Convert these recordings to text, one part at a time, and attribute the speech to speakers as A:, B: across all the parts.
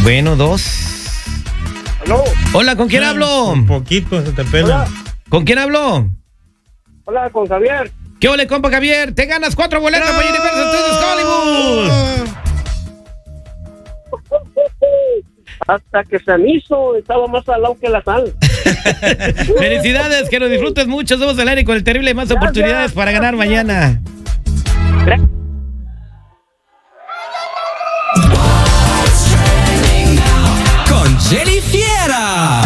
A: Bueno, 2.
B: ¿Aló?
A: Hola, ¿con quién hablo?
C: Un poquito se te pela.
B: Hola.
A: ¿Con quién hablo?
B: Hola, con Javier.
A: ¿Qué ole, compa Javier? Te ganas 4 boletos para Universal Studios Hollywood.
B: Hasta que se me hizo, estaba más salado que la sal.
A: Felicidades, que lo disfrutes mucho. Somos al aire con el terrible. Más oportunidades para ganar mañana.
D: Con Jenny Fiera.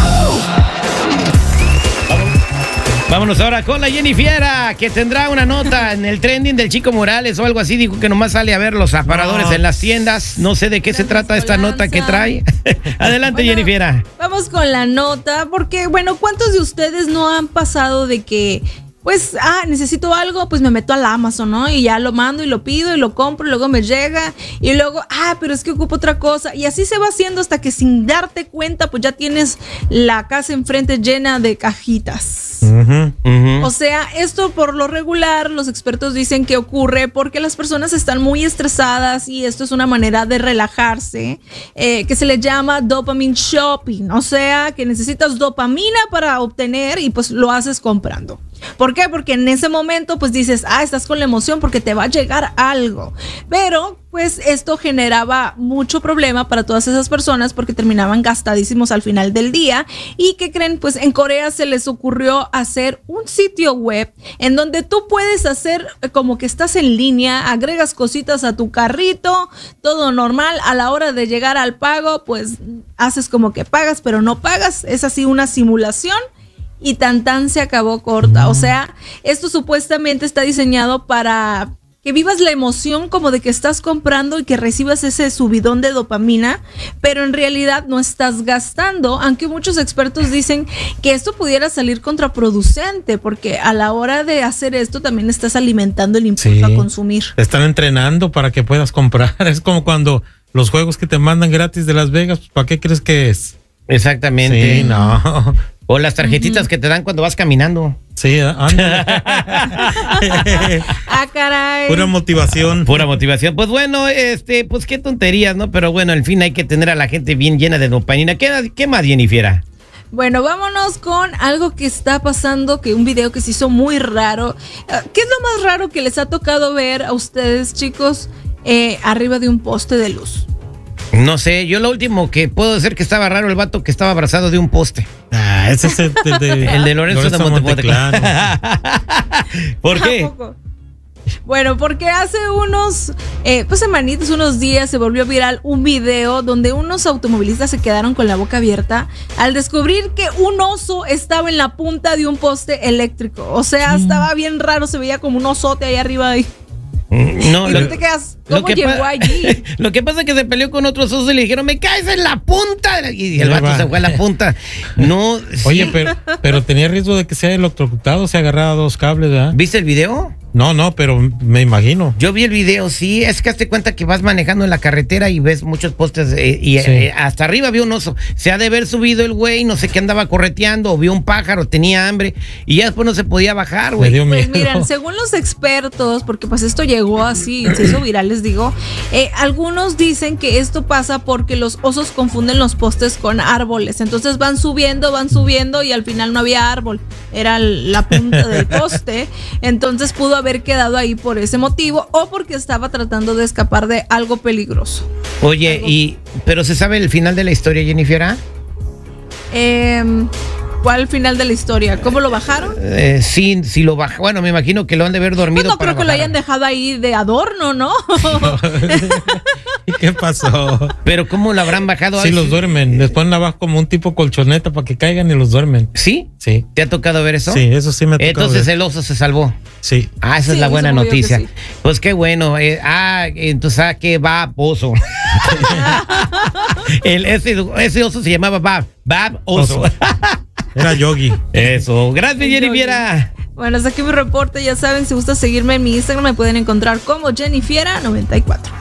A: Vámonos ahora con la Jenny Fiera, que tendrá una nota en el trending del Chico Morales o algo así. Dijo que nomás sale a ver los aparadores en las tiendas. No sé de qué se trata esta nota que trae. Adelante, Jenny Fiera.
E: Vamos con la nota, porque, bueno, ¿cuántos de ustedes no han pasado de que, pues, necesito algo, pues me meto al Amazon, ¿no? Y ya lo mando y lo pido y lo compro y luego me llega y luego, pero es que ocupo otra cosa. Y así se va haciendo hasta que sin darte cuenta, pues ya tienes la casa enfrente llena de cajitas. O sea, esto por lo regular, los expertos dicen que ocurre porque las personas están muy estresadas y esto es una manera de relajarse, que se le llama dopamine shopping. O sea, que necesitas dopamina para obtener y pues lo haces comprando. ¿Por qué? Porque en ese momento pues dices, estás con la emoción porque te va a llegar algo. Pero pues esto generaba mucho problema para todas esas personas porque terminaban gastadísimos al final del día. ¿Y qué creen? Pues en Corea se les ocurrió hacer un sitio web en donde tú puedes hacer como que estás en línea, agregas cositas a tu carrito, todo normal. A la hora de llegar al pago, pues haces como que pagas, pero no pagas. Es así una simulación. Y tan se acabó corta. O sea, esto supuestamente está diseñado para que vivas la emoción como de que estás comprando y que recibas ese subidón de dopamina, pero en realidad no estás gastando, aunque muchos expertos dicen que esto pudiera salir contraproducente, porque a la hora de hacer esto también estás alimentando el impulso a consumir.
C: Te están entrenando para que puedas comprar. Es como cuando los juegos que te mandan gratis de Las Vegas, pues, ¿para qué crees que es?
A: Exactamente.
C: Sí, no.
A: O las tarjetitas que te dan cuando vas caminando.
C: Sí, anda.
E: Caray.
C: Pura motivación.
A: Pura motivación. Pues bueno, pues qué tonterías, ¿no? Pero bueno, al fin hay que tener a la gente bien llena de dopamina. ¿Qué más, Jenny Fiera?
E: Bueno, vámonos con algo que está pasando, que un video que se hizo muy raro. ¿Qué es lo más raro que les ha tocado ver a ustedes, chicos, arriba de un poste de luz?
A: No sé, yo lo último que puedo decir que estaba raro el vato que estaba abrazado de un poste.
C: Ese es el
A: de Lorenzo de Monteclaro. ¿Por qué?
E: Bueno, porque hace unos semanitas, unos días, se volvió viral un video donde unos automovilistas se quedaron con la boca abierta al descubrir que un oso estaba en la punta de un poste eléctrico. O sea, estaba bien raro, se veía como un osote ahí arriba ahí.
A: No,
E: y te quedas, ¿cómo llegó allí?
A: Lo que pasa es que se peleó con otros osos y le dijeron, me caes en la punta. Y el vato se fue a la punta. No.
C: Oye, pero tenía riesgo de que sea electrocutado, se agarraba 2 cables, ¿verdad?
A: ¿Viste el video?
C: No, pero me imagino.
A: Yo vi el video, sí. Es que hazte cuenta que vas manejando en la carretera y ves muchos postes hasta arriba vio un oso. Se ha de haber subido el güey, no sé qué andaba correteando, o vio un pájaro, tenía hambre y ya después no se podía bajar, güey.
E: Pues miren, según los expertos, porque pues esto llegó así, se hizo viral, les digo, algunos dicen que esto pasa porque los osos confunden los postes con árboles. Entonces van subiendo y al final no había árbol, era la punta del poste. Entonces pudo haber quedado ahí por ese motivo o porque estaba tratando de escapar de algo peligroso.
A: Oye, pero ¿se sabe el final de la historia, Jenny Fiera?
E: ¿Cuál final de la historia? ¿Cómo lo bajaron?
A: Sí, lo bajaron. Bueno, me imagino que lo han de haber dormido.
E: Pues no creo que lo hayan dejado ahí de adorno, ¿no?
C: ¿Y qué pasó?
A: Pero ¿cómo lo habrán bajado?
C: Sí, los duermen. Les ponen abajo como un tipo colchoneta para que caigan y los duermen.
A: ¿Sí?
C: Sí.
A: ¿Te ha tocado ver eso?
C: Sí, eso sí me ha tocado.
A: Entonces el oso se salvó.
C: Sí.
A: Esa es la buena noticia. Sí. Pues qué bueno. Entonces, ¿qué va, oso? ese oso se llamaba Bab Oso.
C: Era Yogi.
A: Eso. Gracias, Jenny Fiera.
E: Bueno, hasta aquí mi reporte. Ya saben, si gusta seguirme en mi Instagram, me pueden encontrar como Jenny Fiera 94.